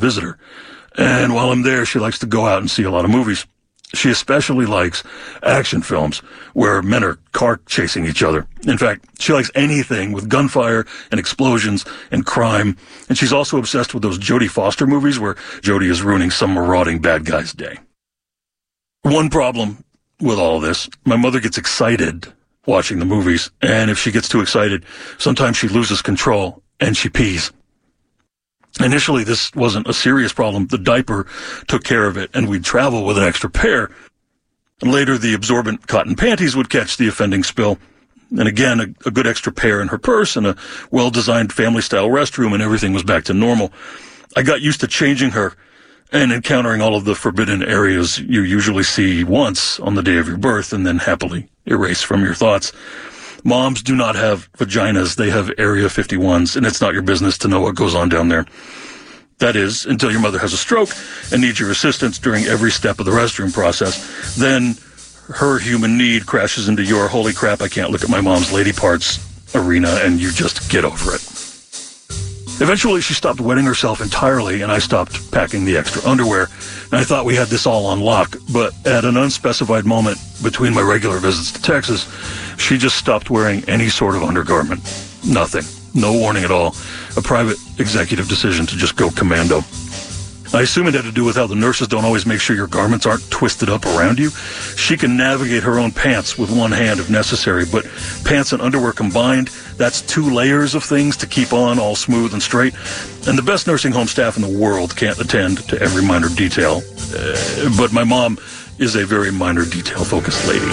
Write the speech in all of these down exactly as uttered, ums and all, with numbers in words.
visit her. And while I'm there, she likes to go out and see a lot of movies. She especially likes action films where men are car chasing each other. In fact, she likes anything with gunfire and explosions and crime. And she's also obsessed with those Jodie Foster movies where Jodie is ruining some marauding bad guy's day. One problem with all of this, my mother gets excited watching the movies. And if she gets too excited, sometimes she loses control and she pees. Initially, this wasn't a serious problem. The diaper took care of it, and we'd travel with an extra pair. And later, the absorbent cotton panties would catch the offending spill. And again, a, a good extra pair in her purse and a well-designed family-style restroom, and everything was back to normal. I got used to changing her and encountering all of the forbidden areas you usually see once on the day of your birth and then happily erase from your thoughts. Moms do not have vaginas. They have Area fifty-ones, and it's not your business to know what goes on down there. That is, until your mother has a stroke and needs your assistance during every step of the restroom process. Then her human need crashes into your holy crap, I can't look at my mom's lady parts arena, and you just get over it. Eventually, she stopped wetting herself entirely, and I stopped packing the extra underwear. And I thought we had this all on lock, but at an unspecified moment between my regular visits to Texas, she just stopped wearing any sort of undergarment. Nothing. No warning at all. A private executive decision to just go commando. I assume it had to do with how the nurses don't always make sure your garments aren't twisted up around you. She can navigate her own pants with one hand if necessary, but pants and underwear combined, that's two layers of things to keep on all smooth and straight. And the best nursing home staff in the world can't attend to every minor detail. Uh, but my mom is a very minor detail-focused lady.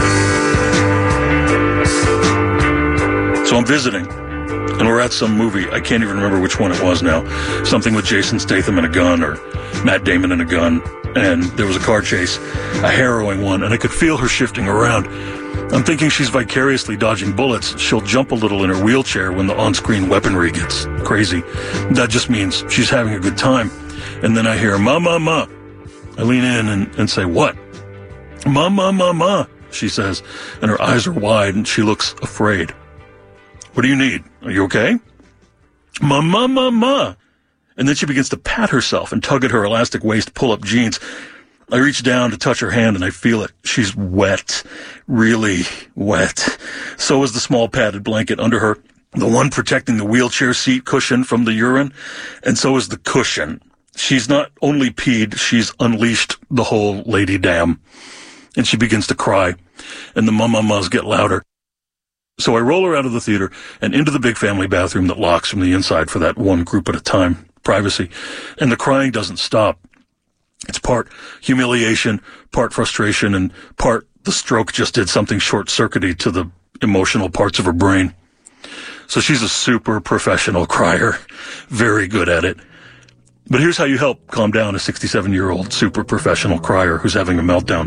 So I'm visiting, and we're at some movie. I can't even remember which one it was now. Something with Jason Statham and a gun, or Matt Damon and a gun. And there was a car chase, a harrowing one, and I could feel her shifting around. I'm thinking she's vicariously dodging bullets. She'll jump a little in her wheelchair when the on-screen weaponry gets crazy. That just means she's having a good time. And then I hear, "Ma, ma, ma." I lean in and, and say, "What?" "Ma, ma, ma, ma," she says, and her eyes are wide, and she looks afraid. "What do you need? Are you okay?" "Ma, ma, ma, ma." And then she begins to pat herself and tug at her elastic waist pull-up jeans. I reach down to touch her hand, and I feel it. She's wet. Really wet. So is the small padded blanket under her, the one protecting the wheelchair seat cushion from the urine, and so is the cushion. She's not only peed, she's unleashed the whole lady dam. And she begins to cry, and the ma-ma-mas get louder. So I roll her out of the theater and into the big family bathroom that locks from the inside for that one group at a time. Privacy. And the crying doesn't stop. It's part humiliation, part frustration, and part the stroke just did something short-circuity to the emotional parts of her brain. So she's a super professional crier. Very good at it. But here's how you help calm down a sixty-seven-year-old super professional crier who's having a meltdown.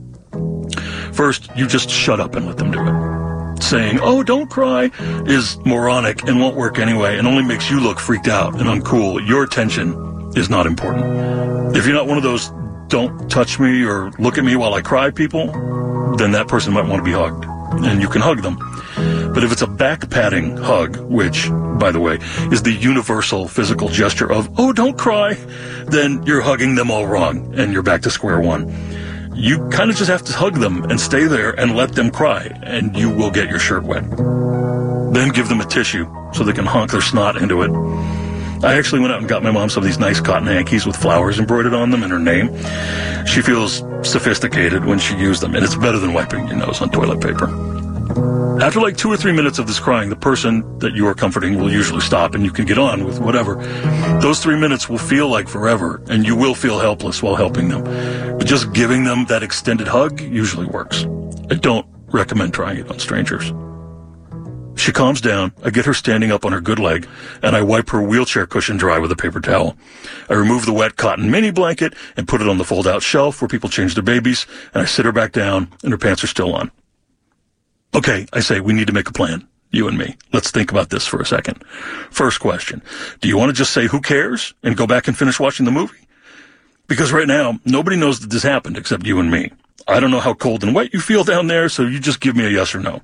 First, you just shut up and let them do it. Saying, "Oh, don't cry," is moronic and won't work anyway and only makes you look freaked out and uncool. Your attention is not important. If you're not one of those "don't touch me" or "look at me while I cry" people, then that person might want to be hugged, and you can hug them. But if it's a back-patting hug, which, by the way, is the universal physical gesture of "oh, don't cry," then you're hugging them all wrong, and you're back to square one. You kind of just have to hug them and stay there and let them cry, and you will get your shirt wet. Then give them a tissue so they can honk their snot into it. I actually went out and got my mom some of these nice cotton hankies with flowers embroidered on them and her name. She feels sophisticated when she used them, and it's better than wiping your nose on toilet paper. After like two or three minutes of this crying, the person that you are comforting will usually stop and you can get on with whatever. Those three minutes will feel like forever, and you will feel helpless while helping them. But just giving them that extended hug usually works. I don't recommend trying it on strangers. She calms down, I get her standing up on her good leg, and I wipe her wheelchair cushion dry with a paper towel. I remove the wet cotton mini blanket and put it on the fold-out shelf where people change their babies, and I sit her back down, and her pants are still on. Okay, I say, we need to make a plan, you and me. Let's think about this for a second. First question, do you want to just say who cares and go back and finish watching the movie? Because right now, nobody knows that this happened except you and me. I don't know how cold and wet you feel down there, so you just give me a yes or no.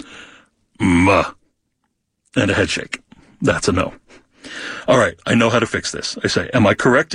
Muh. And a head shake. That's a no. All right, I know how to fix this. I say, am I correct